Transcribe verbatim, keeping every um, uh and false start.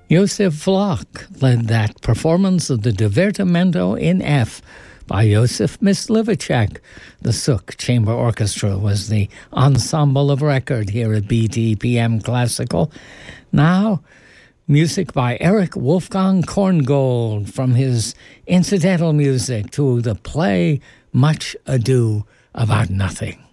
Josef Vlock led that performance of the Divertimento in F by Josef Myslivacek. The Suk Chamber Orchestra was the ensemble of record here at B T P M Classical. Now, music by Eric Wolfgang Korngold from his incidental music to the play Much Ado About Nothing.